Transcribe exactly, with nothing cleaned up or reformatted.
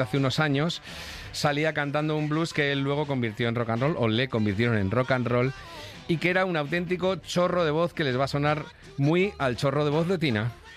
hace unos años salía cantando un blues que él luego convirtió en rock and roll, o le convirtieron en rock and roll, y que era un auténtico chorro de voz que les va a sonar muy al chorro de voz de Tina.